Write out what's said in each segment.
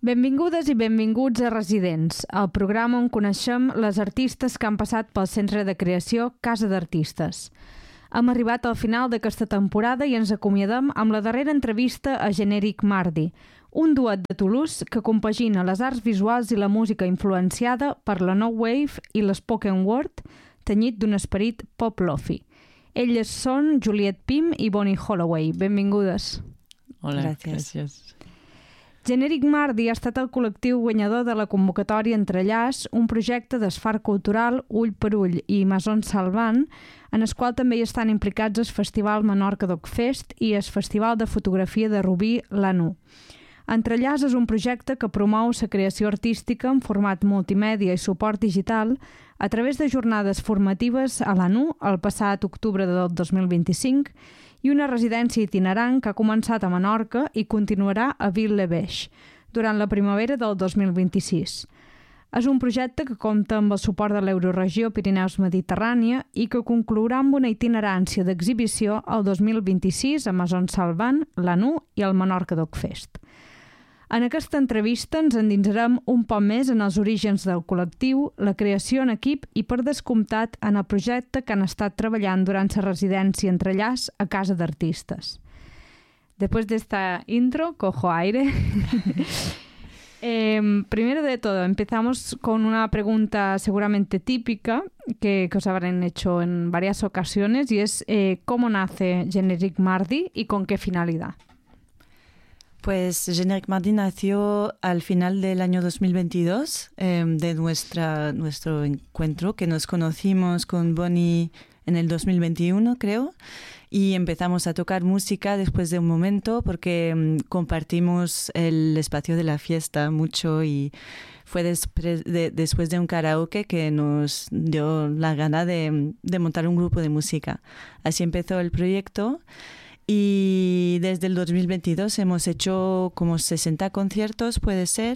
Benvingudes i benvinguts a Residents, el programa on coneixem les artistes que han passat pel Centre de Creació Casa d'Artistes. Hem arribat al final d'aquesta temporada i ens acomiadem amb la darrera entrevista a Generic Mardi, un duet de Toulouse que compagina les arts visuals i la música influenciada per la No Wave i l'Spoken Word, tenyit d'un esperit pop-lofi. Elles són Juliette Pym i Bonnie Holloway. Benvingudes. Hola, gràcies. Generic Mardi ha estat el col·lectiu guanyador de la convocatòria Entrellaç, un projecte d'esfar cultural Ull per Ull i Mason Salvant, en el qual també hi estan implicats el Festival Menorca Docfest i el Festival de Fotografia de Rubí l'ANU. Entrellaç és un projecte que promou la creació artística en format multimèdia i suport digital a través de jornades formatives a l'ANU el passat octubre del 2025 i una residència itinerant que ha començat a Menorca i continuarà a Ville-l'Evêche durant la primavera del 2026. És un projecte que compta amb el suport de l'Euroregió Pirineus Mediterrània i que conclourà amb una itinerància d'exhibició el 2026 a Mason Salvant, l'ANU i el Menorca Docfest. En aquesta entrevista ens endinsarem un poc més en els orígens del col·lectiu, la creació en equip i, per descomptat, en el projecte que han estat treballant durant la residència Entrellaç a Casa d'Artistes. Después de esta intro, cojo aire. Primero de todo, empezamos con una pregunta seguramente típica que os habrán hecho en varias ocasiones y es ¿cómo nace Generic Mardi y con qué finalidad? Pues Generic Mardi nació al final del año 2022 de nuestro encuentro, que nos conocimos con Bonnie en el 2021, creo, y empezamos a tocar música después de un momento porque compartimos el espacio de la fiesta mucho y fue después de un karaoke que nos dio la gana de montar un grupo de música. Así empezó el proyecto. Y desde el 2022 hemos hecho como 60 conciertos, puede ser,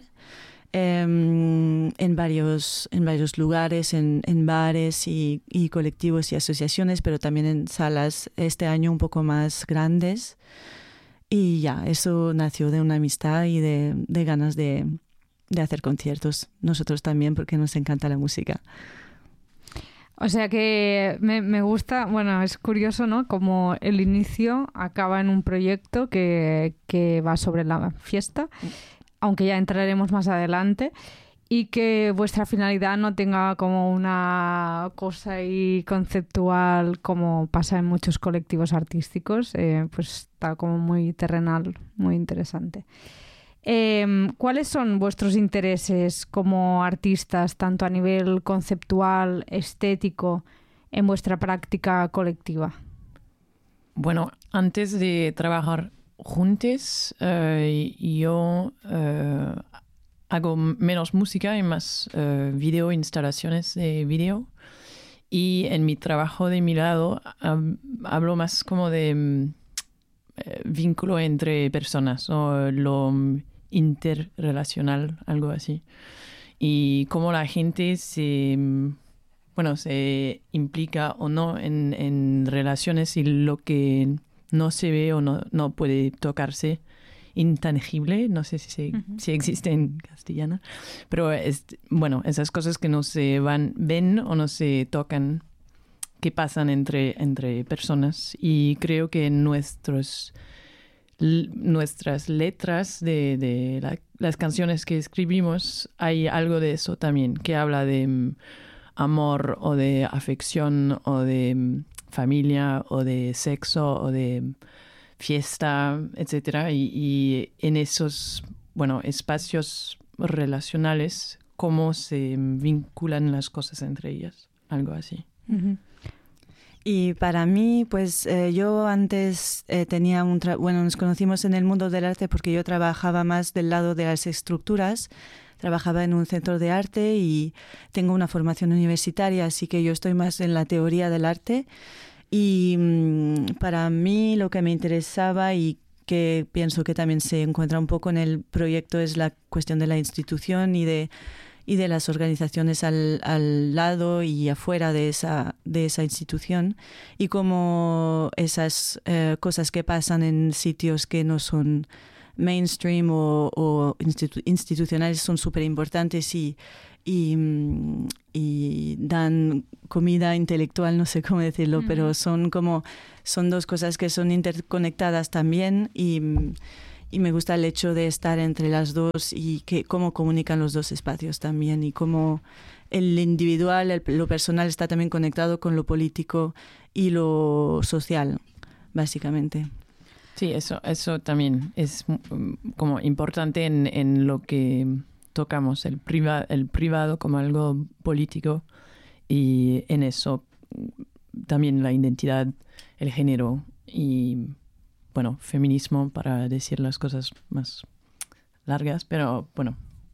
en varios lugares, en bares y colectivos y asociaciones, pero también en salas este año un poco más grandes. Y ya, eso nació de una amistad y de ganas de hacer conciertos. Nosotros también, porque nos encanta la música. O sea que me gusta, bueno, es curioso, ¿no? Como el inicio acaba en un proyecto que va sobre la fiesta, aunque ya entraremos más adelante, y que vuestra finalidad no tenga como una cosa ahí conceptual como pasa en muchos colectivos artísticos, pues está como muy terrenal, muy interesante. ¿Cuáles son vuestros intereses como artistas, tanto a nivel conceptual, estético, en vuestra práctica colectiva? Bueno, antes de trabajar juntos, yo hago menos música y más video, instalaciones de video. Y en mi trabajo de mi lado hablo más como de vínculo entre personas o lo interrelacional, algo así. Y cómo la gente se implica o no en relaciones y lo que no se ve o no puede tocarse, intangible, no sé si existe en castellano, pero esas cosas que no se ven o no se tocan, que pasan entre personas. Y creo que en nuestras letras de las canciones que escribimos hay algo de eso también, que habla de amor o de afección o de familia o de sexo o de fiesta, etcétera. Y en esos espacios relacionales, cómo se vinculan las cosas entre ellas, algo así. Uh-huh. Y para mí, pues yo antes tenía nos conocimos en el mundo del arte porque yo trabajaba más del lado de las estructuras, trabajaba en un centro de arte y tengo una formación universitaria, así que yo estoy más en la teoría del arte. Y para mí lo que me interesaba y que pienso que también se encuentra un poco en el proyecto es la cuestión de la institución y de las organizaciones al lado y afuera de esa institución, y cómo esas cosas que pasan en sitios que no son mainstream o institucionales son súper importantes y dan comida intelectual, no sé cómo decirlo, pero son dos cosas que son interconectadas también y me gusta el hecho de estar entre las dos y cómo comunican los dos espacios también y cómo el individual, lo personal está también conectado con lo político y lo social, básicamente. Sí, eso también es como importante en lo que tocamos, el privado como algo político y en eso también la identidad, el género y, bueno, feminismo para decir las cosas más largas, pero bueno.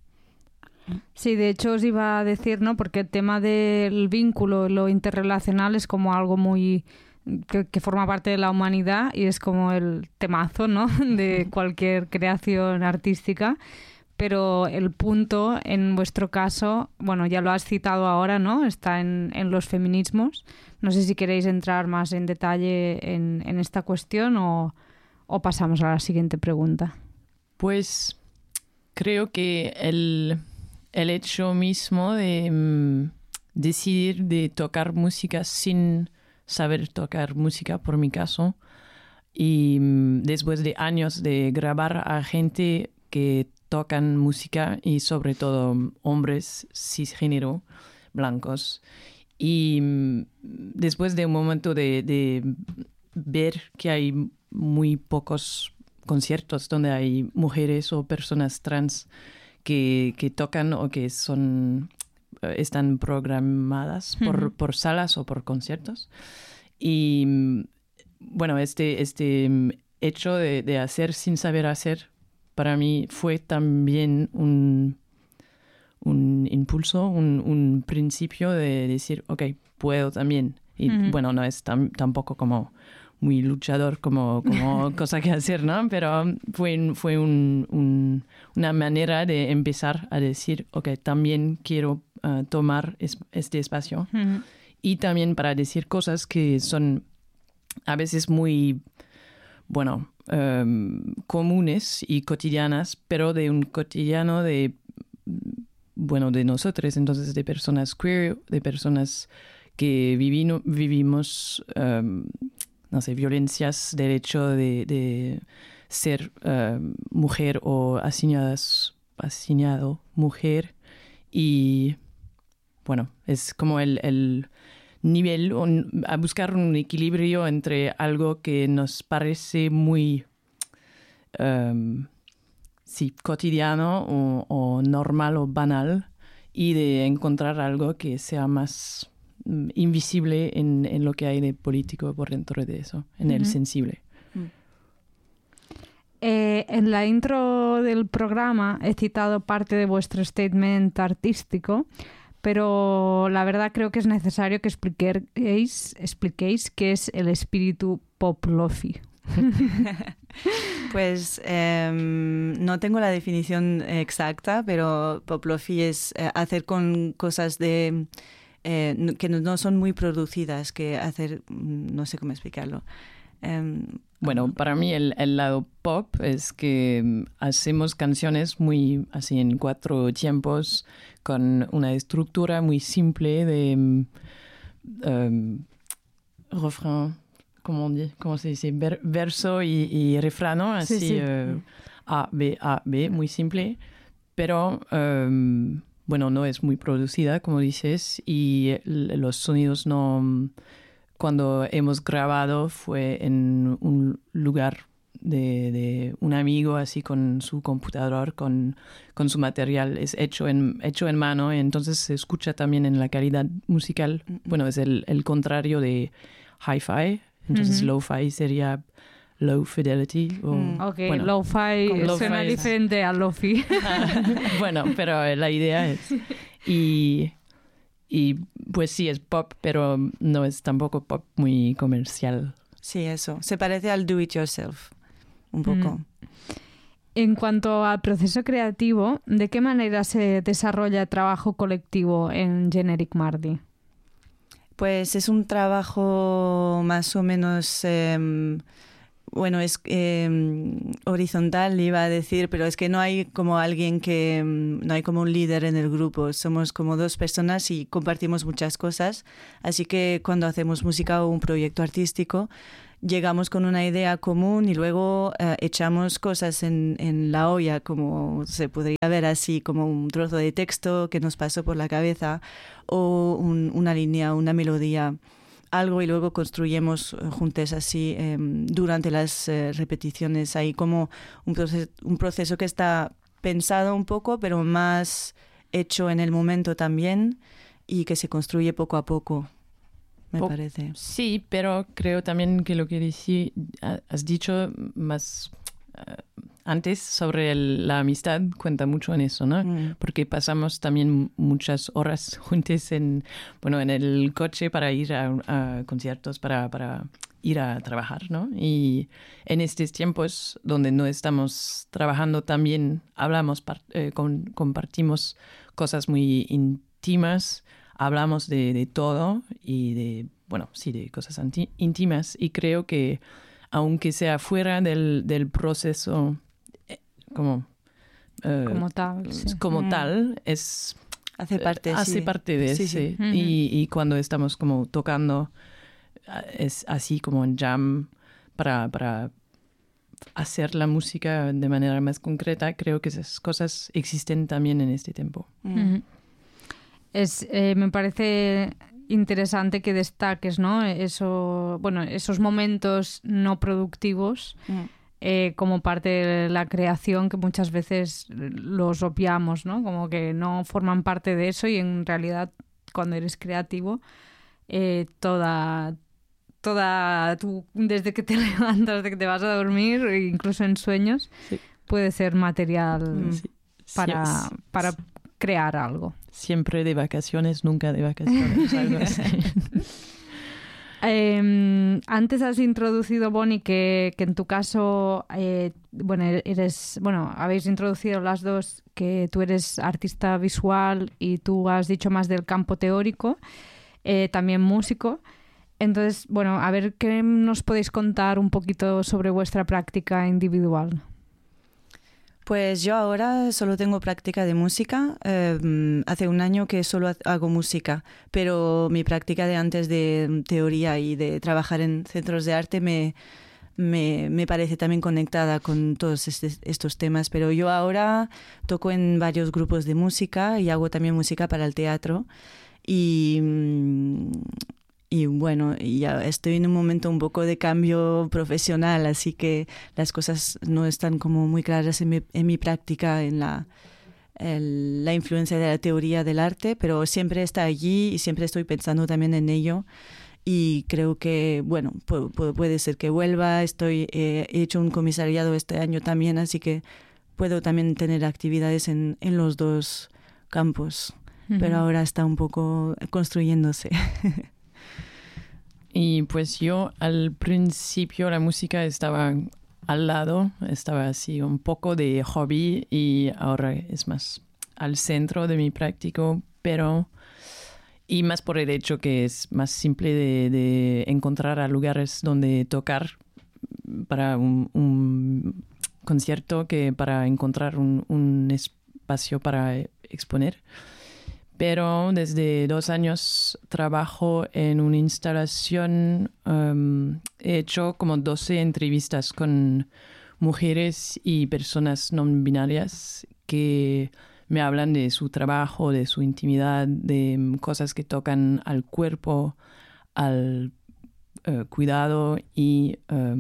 Sí, de hecho os iba a decir, ¿no? Porque el tema del vínculo, lo interrelacional es como algo muy... Que forma parte de la humanidad y es como el temazo, ¿no? De cualquier creación artística. Pero el punto, en vuestro caso, bueno, ya lo has citado ahora, ¿no? Está en los feminismos. No sé si queréis entrar más en detalle en esta cuestión o pasamos a la siguiente pregunta. Pues creo que el hecho mismo de decidir de tocar música sin saber tocar música, por mi caso, y después de años de grabar a gente que tocan música y sobre todo hombres cisgénero, blancos, y después de un momento de ver que hay muy pocos conciertos donde hay mujeres o personas trans que tocan o que están programadas por salas o por conciertos. Y bueno, este hecho de hacer sin saber hacer, para mí fue también un impulso, un principio de decir, ok, puedo también. Y bueno, no es tampoco como muy luchador como cosa que hacer, ¿no? Pero fue una manera de empezar a decir, ok, también quiero tomar este espacio. Y también para decir cosas que son a veces muy, bueno, comunes y cotidianas, pero de un cotidiano de nosotros, entonces de personas queer, de personas que vivimos, no sé, violencias del hecho de ser mujer o asignado mujer. Y bueno, es como el nivel, a buscar un equilibrio entre algo que nos parece muy cotidiano o normal o banal y de encontrar algo que sea más invisible en lo que hay de político por dentro de eso, en el sensible. En la intro del programa he citado parte de vuestro statement artístico, pero la verdad creo que es necesario que expliquéis qué es el espíritu pop-lofi. Pues no tengo la definición exacta, pero pop-lofi es hacer con cosas que no son muy producidas, que hacer, no sé cómo explicarlo. Bueno, para mí el lado pop es que hacemos canciones muy así en 4 tiempos con una estructura muy simple de refrán, ¿cómo se dice? Verso y refrán, ¿no? Así sí. A, B, muy simple, pero bueno, no es muy producida, como dices, y los sonidos no... Cuando hemos grabado fue en un lugar de un amigo, así con su computador, con su material. Es hecho en mano, y entonces se escucha también en la calidad musical. Bueno, es el contrario de hi-fi. Entonces lo-fi sería low fidelity. Ok, bueno, lo-fi suena diferente a lo-fi. Bueno, pero la idea es... Y pues sí, es pop, pero no es tampoco pop muy comercial. Sí, eso. Se parece al do it yourself, un poco. En cuanto al proceso creativo, ¿de qué manera se desarrolla el trabajo colectivo en Generic Mardi? Pues es un trabajo más o menos bueno, es horizontal, iba a decir, pero es que no hay como alguien no hay como un líder en el grupo. Somos como dos personas y compartimos muchas cosas. Así que cuando hacemos música o un proyecto artístico, llegamos con una idea común y luego echamos cosas en la olla, como se podría ver así, como un trozo de texto que nos pasó por la cabeza o una línea, una melodía, algo, y luego construyemos juntos así durante las repeticiones. Hay como un proceso que está pensado un poco, pero más hecho en el momento también y que se construye poco a poco, me parece. Sí, pero creo también que lo que has dicho más antes sobre la amistad cuenta mucho en eso, ¿no? Porque pasamos también muchas horas juntos en el coche para ir a conciertos, para ir a trabajar, ¿no? Y en estos tiempos donde no estamos trabajando también hablamos, compartimos cosas muy íntimas, hablamos de todo y de cosas íntimas, y creo que aunque sea fuera del proceso como tal, sí. Como tal, hace parte de sí, ese. sí. Y cuando estamos como tocando, es así como en jam para hacer la música de manera más concreta. Creo que esas cosas existen también en este tiempo. Me parece interesante que destaques, ¿no? Esos momentos no productivos como parte de la creación, que muchas veces los obviamos, ¿no? Como que no forman parte de eso, y en realidad cuando eres creativo tú, desde que te levantas, desde que te vas a dormir, incluso en sueños, sí, puede ser material sí, para crear algo. Siempre de vacaciones, nunca de vacaciones. Algo así. Antes has introducido, Bonnie, que en tu caso, habéis introducido las dos que tú eres artista visual y tú has dicho más del campo teórico, también músico. Entonces, a ver qué nos podéis contar un poquito sobre vuestra práctica individual. Pues yo ahora solo tengo práctica de música. Hace un año que solo hago música, pero mi práctica de antes de teoría y de trabajar en centros de arte me parece también conectada con todos estos temas. Pero yo ahora toco en varios grupos de música y hago también música para el teatro. Y bueno, ya estoy en un momento un poco de cambio profesional, así que las cosas no están como muy claras en mi práctica, en la influencia de la teoría del arte, pero siempre está allí y siempre estoy pensando también en ello. Y creo que, puede ser que vuelva. He hecho un comisariado este año también, así que puedo también tener actividades en los dos campos, pero ahora está un poco construyéndose. Y pues yo al principio la música estaba al lado, estaba así un poco de hobby, y ahora es más al centro de mi práctico, y más por el hecho que es más simple de encontrar a lugares donde tocar para un concierto que para encontrar un espacio para exponer. Pero desde 2 años trabajo en una instalación. He hecho como 12 entrevistas con mujeres y personas no binarias que me hablan de su trabajo, de su intimidad, de cosas que tocan al cuerpo, al cuidado y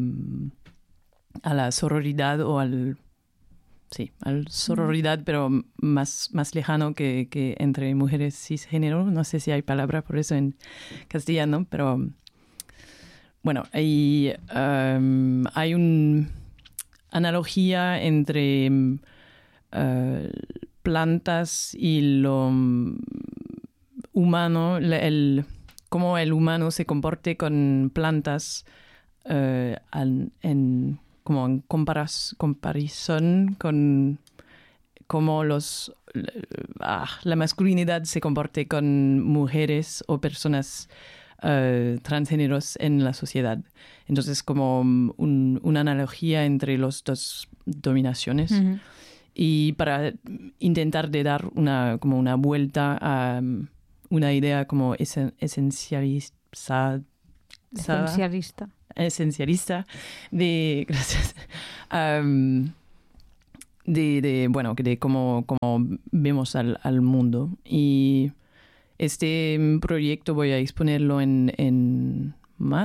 a la sororidad o al sororidad, pero más lejano que entre mujeres cisgénero. No sé si hay palabra por eso en castellano, pero hay una analogía entre plantas y lo humano, cómo el humano se comporte con plantas como en comparación con cómo la masculinidad se comporte con mujeres o personas transgéneros en la sociedad. Entonces, como una analogía entre las dos dominaciones. Ujú. Y para intentar de dar como una vuelta a una idea como esencialista de gracias de cómo vemos al mundo. Y este proyecto voy a exponerlo en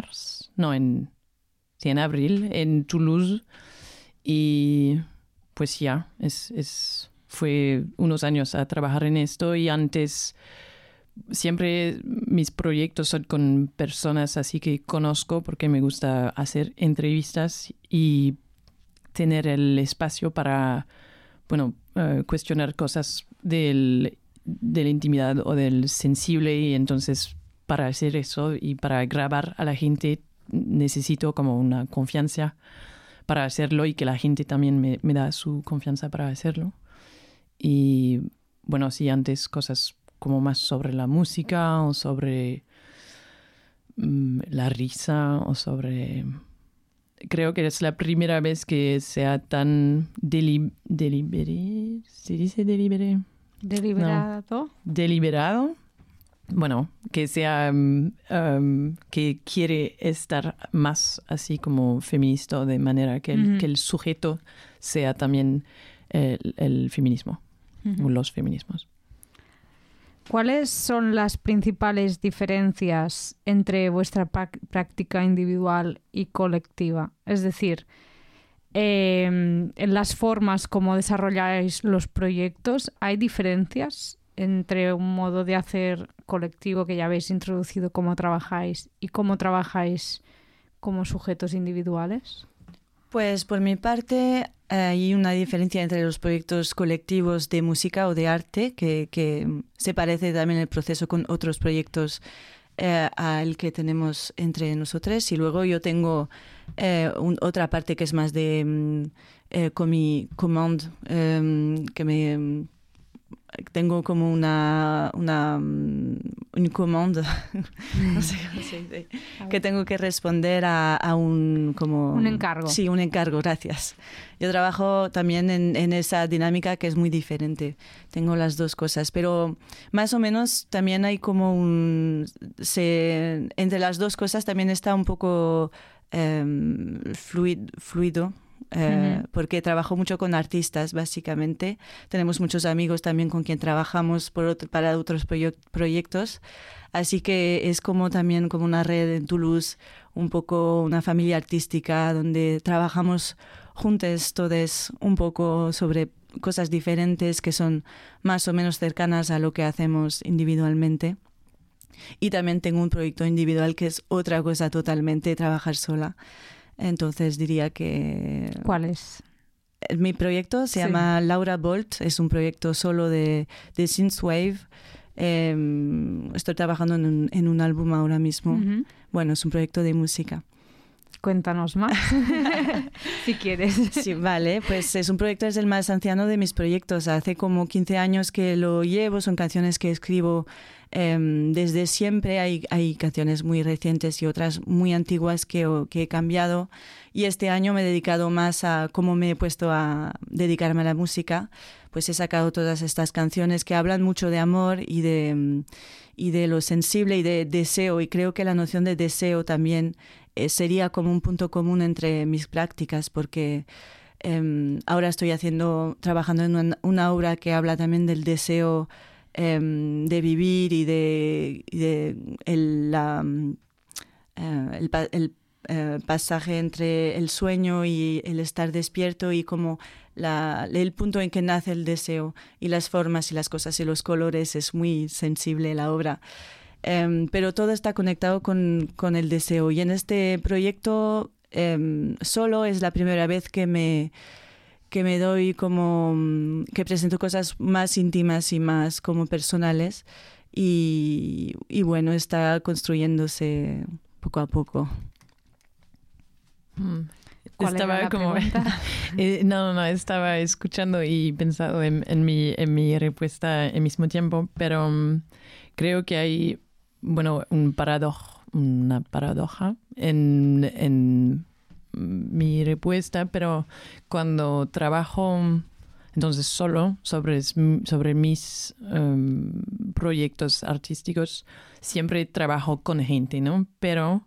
abril en Toulouse. Y pues ya, fue unos años a trabajar en esto, y antes siempre mis proyectos son con personas así que conozco, porque me gusta hacer entrevistas y tener el espacio para, cuestionar cosas de la intimidad o del sensible. Y entonces, para hacer eso y para grabar a la gente, necesito como una confianza para hacerlo, y que la gente también me da su confianza para hacerlo. Y bueno, sí, antes cosas como más sobre la música o sobre la risa o sobre... Creo que es la primera vez que sea tan deliberado. ¿Se dice deliberado? Deliberado. No. Deliberado. Bueno, que sea que quiere estar más así como feminista, de manera que el sujeto sea también el feminismo, o los feminismos. ¿Cuáles son las principales diferencias entre vuestra práctica individual y colectiva? Es decir, en las formas como desarrolláis los proyectos, ¿hay diferencias entre un modo de hacer colectivo que ya habéis introducido, cómo trabajáis, y cómo trabajáis como sujetos individuales? Pues por mi parte hay una diferencia entre los proyectos colectivos de música o de arte que se parece también el proceso con otros proyectos al que tenemos entre nosotros. Y luego yo tengo otra parte que es más de command, que me... Tengo como una commande, no sé cómo se dice, que tengo que responder a un encargo. Sí, un encargo, gracias. Yo trabajo también en esa dinámica que es muy diferente. Tengo las dos cosas, pero más o menos también hay como entre las dos cosas también está un poco fluido. Porque trabajo mucho con artistas, básicamente. Tenemos muchos amigos también con quien trabajamos para otros proyectos. Así que es como también como una red en Toulouse, un poco una familia artística donde trabajamos juntos todos un poco sobre cosas diferentes que son más o menos cercanas a lo que hacemos individualmente. Y también tengo un proyecto individual que es otra cosa totalmente, trabajar sola. Entonces diría que... ¿Cuál es? Mi proyecto se llama Laura Bolt, es un proyecto solo de synthwave. Estoy trabajando en un álbum ahora mismo. Uh-huh. Bueno, es un proyecto de música. Cuéntanos más, si quieres. Sí, vale, pues es el más anciano de mis proyectos. Hace como 15 años que lo llevo, son canciones que escribo desde siempre. Hay canciones muy recientes y otras muy antiguas que he cambiado. Y este año me he dedicado más a cómo me he puesto a dedicarme a la música. Pues he sacado todas estas canciones que hablan mucho de amor y de lo sensible y de deseo. Y creo que la noción de deseo también sería como un punto común entre mis prácticas, porque ahora estoy trabajando en una obra que habla también del deseo de vivir y de el pasaje entre el sueño y el estar despierto, y como el punto en que nace el deseo, y las formas y las cosas y los colores. Es muy sensible la obra. Pero todo está conectado con el deseo. Y en este proyecto solo es la primera vez que me doy que presento cosas más íntimas y más como personales. Y bueno, está construyéndose poco a poco. ¿Cuál estaba era la como no, estaba escuchando y pensando en mi respuesta al mismo tiempo, pero creo que hay un paradojo una paradoja en mi respuesta, pero cuando trabajo entonces solo sobre mis proyectos artísticos, siempre trabajo con gente, ¿no? Pero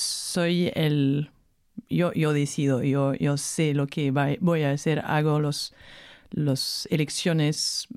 yo decido, yo sé lo que voy a hacer, hago los elecciones